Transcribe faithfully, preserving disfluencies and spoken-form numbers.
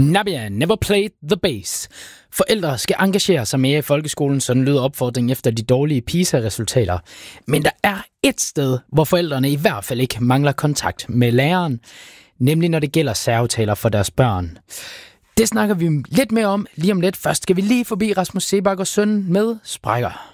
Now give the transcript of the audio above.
Nabia never played the bass. Forældre skal engagere sig mere i folkeskolen, sådan lyder opfordringen efter de dårlige PISA-resultater. Men der er et sted, hvor forældrene i hvert fald ikke mangler kontakt med læreren, nemlig når det gælder særaftaler for deres børn. Det snakker vi lidt mere om lige om lidt. Først skal vi lige forbi Rasmus Seebach og søn med sprækker.